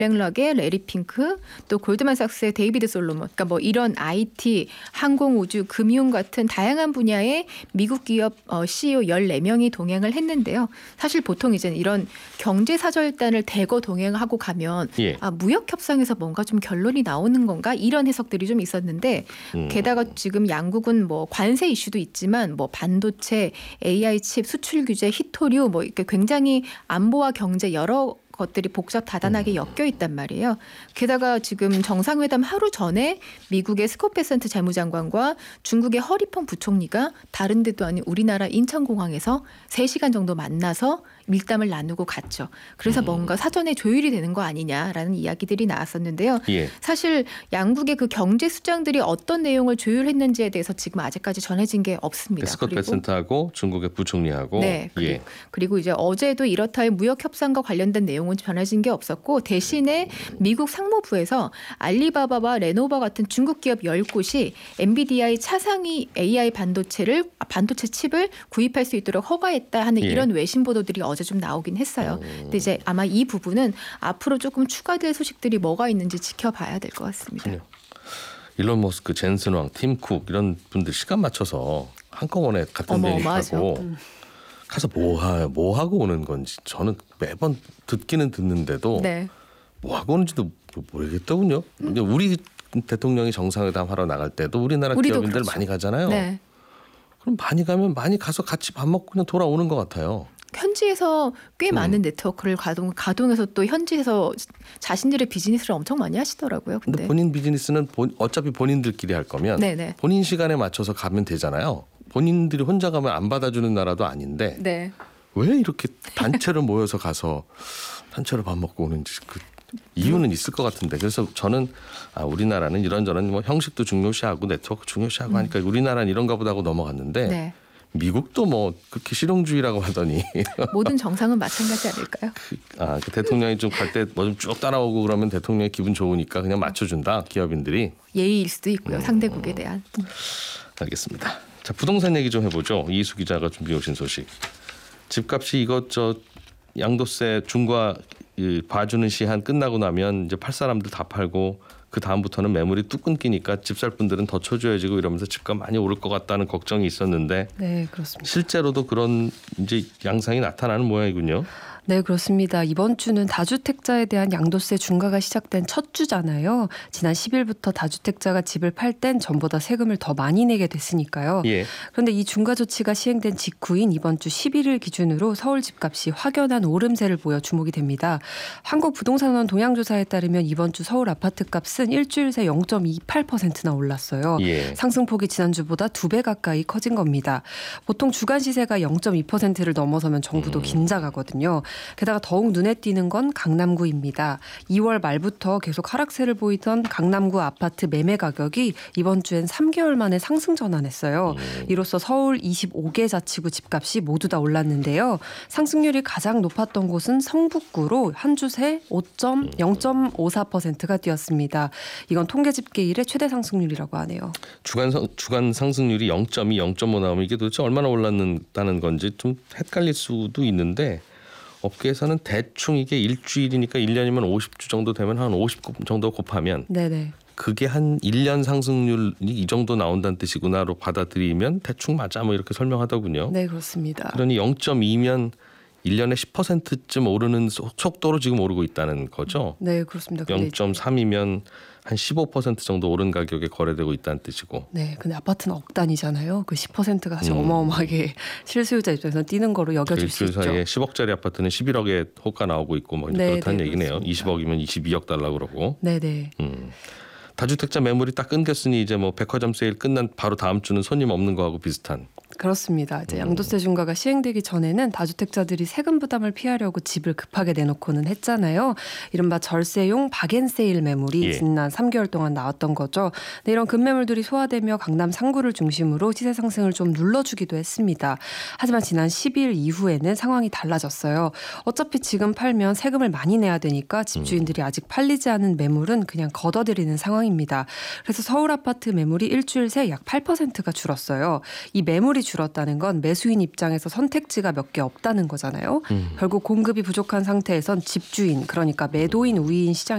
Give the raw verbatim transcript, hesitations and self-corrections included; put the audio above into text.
블랙락의 레리 핑크, 또 골드만삭스의 데이비드 솔로몬, 그러니까 뭐 이런 아이티, 항공, 우주, 금융 같은 다양한 분야의 미국 기업 씨이오 열네 명이 동행을 했는데요. 사실 보통 이제 이런 경제사절단을 대거 동행하고 가면 예. 아, 무역 협상에서 뭔가 좀 결론이 나오는 건가 이런 해석들이 좀 있었는데 음. 게다가 지금 양국은 뭐 관세 이슈도 있지만 뭐 반도체, 에이아이 칩, 수출 규제, 히토류 뭐 이렇게 굉장히 안보와 경제 여러 것들이 복잡 다단하게 엮여 있단 말이에요. 게다가 지금 정상회담 하루 전에 미국의 스콧 베센트 재무장관과 중국의 허리펑 부총리가 다른 데도 아닌 우리나라 인천공항에서 세 시간 정도 만나서 밀담을 나누고 갔죠. 그래서 뭔가 사전에 조율이 되는 거 아니냐라는 이야기들이 나왔었는데요. 예. 사실 양국의 그 경제 수장들이 어떤 내용을 조율했는지에 대해서 지금 아직까지 전해진 게 없습니다. 스콧 베센트하고 중국의 부총리하고. 네. 그리고, 예. 그리고 이제 어제도 이렇다 할 무역 협상과 관련된 내용은 전해진 게 없었고 대신에 미국 상무부에서 알리바바와 레노버 같은 중국 기업 열 곳이 엔비디아의 차상위 에이아이 반도체를 반도체 칩을 구입할 수 있도록 허가했다 하는 예. 이런 외신 보도들이 어제 좀 나오긴 했어요. 근데 이제 아마 이 부분은 앞으로 조금 추가될 소식들이 뭐가 있는지 지켜봐야 될 것 같습니다. 그렇군요. 일론 머스크, 젠슨 왕, 팀 쿡 이런 분들 시간 맞춰서 한꺼번에 같은 데 가고 음. 가서 뭐, 하, 뭐 하고 오는 건지 저는 매번 듣기는 듣는데도 네. 뭐 하고 오는지도 모르겠더군요. 음. 우리 대통령이 정상회담 하러 나갈 때도 우리나라 기업인들 그렇죠. 많이 가잖아요. 네. 그럼 많이 가면 많이 가서 같이 밥 먹고 그냥 돌아오는 것 같아요. 현지에서 꽤 많은 음. 네트워크를 가동, 가동해서 또 현지에서 자신들의 비즈니스를 엄청 많이 하시더라고요. 근데, 근데 본인 비즈니스는 본, 어차피 본인들끼리 할 거면 네네. 본인 시간에 맞춰서 가면 되잖아요. 본인들이 혼자 가면 안 받아주는 나라도 아닌데 네. 왜 이렇게 단체로 모여서 가서 단체로 밥 먹고 오는지 그 이유는 있을 것 같은데 그래서 저는 아, 우리나라는 이런저런 뭐 형식도 중요시하고 네트워크 중요시하고 음. 하니까 우리나라는 이런가 보다 하고 넘어갔는데 네. 미국도 뭐 그렇게 실용주의라고 하더니 모든 정상은 마찬가지 아닐까요? 그, 아, 그 대통령이 좀 갈 때 뭐 좀 쭉 따라오고 그러면 대통령의 기분 좋으니까 그냥 맞춰준다 기업인들이 예의일 수도 있고요. 음, 상대국에 대한. 알겠습니다. 자 부동산 얘기 좀 해보죠. 이희수 기자가 준비해 오신 소식. 집값이 이것저 양도세 중과 봐주는 시한 끝나고 나면 이제 팔 사람들 다 팔고 그 다음부터는 매물이 뚝 끊기니까 집 살 분들은 더 초조해지고 이러면서 집값 많이 오를 것 같다는 걱정이 있었는데 네 그렇습니다. 실제로도 그런 이제 양상이 나타나는 모양이군요. 네 그렇습니다. 이번 주는 다주택자에 대한 양도세 중과가 시작된 첫 주잖아요. 지난 십 일부터 다주택자가 집을 팔 땐 전보다 세금을 더 많이 내게 됐으니까요. 예. 그런데 이 중과 조치가 시행된 직후인 이번 주 십일 일 기준으로 서울 집값이 확연한 오름세를 보여 주목이 됩니다. 한국부동산원 동향조사에 따르면 이번 주 서울 아파트값은 일주일 새 영 점 이팔 퍼센트나 올랐어요. 예. 상승폭이 지난주보다 두 배 가까이 커진 겁니다. 보통 주간 시세가 영 점 이 퍼센트를 넘어서면 정부도 음. 긴장하거든요. 게다가 더욱 눈에 띄는 건 강남구입니다. 이월 말부터 계속 하락세를 보이던 강남구 아파트 매매 가격이 이번 주엔 삼 개월 만에 상승 전환했어요. 이로써 서울 이십오 개 자치구 집값이 모두 다 올랐는데요. 상승률이 가장 높았던 곳은 성북구로 한 주 새 영 점 오사 퍼센트가 뛰었습니다. 이건 통계 집계 이래 최대 상승률이라고 하네요. 주간, 주간 상승률이 영 점 이, 영 점 오 나오면 이게 도대체 얼마나 올랐다는 건지 좀 헷갈릴 수도 있는데 업계에서는 대충 이게 일주일이니까 일 년이면 오십 주 정도 되면 한 오십 정도 곱하면 네네. 그게 한 일 년 상승률이 이 정도 나온다는 뜻이구나로 받아들이면 대충 맞아 뭐 이렇게 설명하더군요. 네 그렇습니다. 그러니 영 점 이면 일 년에 십 퍼센트쯤 오르는 속도로 지금 오르고 있다는 거죠. 네 그렇습니다. 영 점 삼이면 한 십오 퍼센트 정도 오른 가격에 거래되고 있다는 뜻이고. 네, 근데 아파트는 억 단위잖아요. 그 십 퍼센트가 사실 음. 어마어마하게 실수요자 입장에서 뛰는 거로 여겨질 수 있죠. 사이에 십억짜리 아파트는 십일억에 호가 나오고 있고 뭐 네, 그렇다는 네, 얘기네요. 그렇습니다. 이십억이면 이십이억 달러 그러고. 네, 네. 음. 다주택자 매물이 딱 끊겼으니 이제 뭐 백화점 세일 끝난 바로 다음 주는 손님 없는 거하고 비슷한. 그렇습니다. 이제 양도세 중과가 시행되기 전에는 다주택자들이 세금 부담을 피하려고 집을 급하게 내놓고는 했잖아요. 이른바 절세용 박앤세일 매물이 예. 지난 삼 개월 동안 나왔던 거죠. 네, 이런 급매물들이 소화되며 강남 삼 구를 중심으로 시세 상승을 좀 눌러주기도 했습니다. 하지만 지난 십 일 이후에는 상황이 달라졌어요. 어차피 지금 팔면 세금을 많이 내야 되니까 집주인들이 아직 팔리지 않은 매물은 그냥 걷어들이는 상황입니다. 그래서 서울 아파트 매물이 일주일 새 약 팔 퍼센트가 줄었어요. 이 매물이 매물이 줄었다는 건 매수인 입장에서 선택지가 몇 개 없다는 거잖아요. 음. 결국 공급이 부족한 상태에선 집주인 그러니까 매도인 우위인 시장